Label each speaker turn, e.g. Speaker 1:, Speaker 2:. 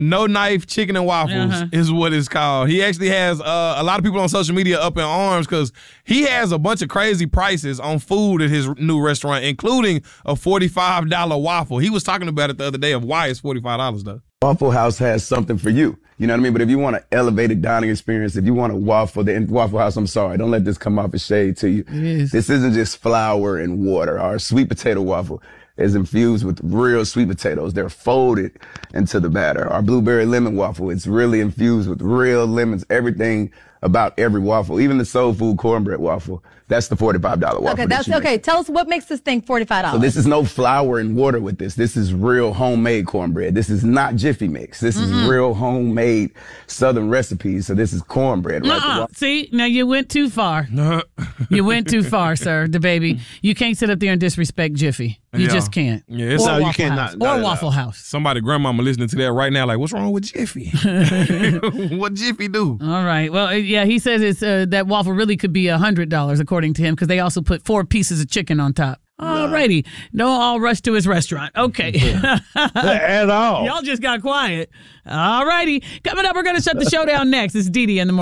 Speaker 1: No Knife Chicken and Waffles is what it's called. He actually has a lot of people on social media up in arms because he has a bunch of crazy prices on food at his new restaurant, including a $45 waffle. He was talking about it the other day of why it's $45 though.
Speaker 2: Waffle House has something for you. You know what I mean? But if you want an elevated dining experience, if you want a Waffle House, I'm sorry, don't let this come off as shade to you. This isn't just flour and water. Our sweet potato waffle is infused with real sweet potatoes. They're folded into the batter. Our blueberry lemon waffle, it's really infused with real lemons, everything about every waffle, even the soul food cornbread waffle. That's the $45 waffle.
Speaker 3: Okay, that's okay. Tell us what makes this thing $45.
Speaker 2: So this is no flour and water with this. This is real homemade cornbread. This is not Jiffy Mix. This is real homemade Southern recipes. So this is cornbread. Right?
Speaker 4: See, now you went too far. You went too far, sir, the baby. You can't sit up there and disrespect Jiffy. You just can't.
Speaker 1: Yeah, it's
Speaker 4: or
Speaker 1: you
Speaker 4: Waffle
Speaker 1: can't
Speaker 4: House.
Speaker 1: not
Speaker 4: Or Waffle House.
Speaker 1: Somebody grandmama listening to that right now like, what's wrong with Jiffy? What Jiffy do?
Speaker 4: All right. Well, yeah, he says it's that waffle really could be $100 according to him because they also put 4 pieces of chicken on top. All righty. Don't all rush to his restaurant. Okay.
Speaker 5: At all.
Speaker 4: Y'all just got quiet. All righty. Coming up, we're going to shut the show down next. It's Dee Dee in the morning.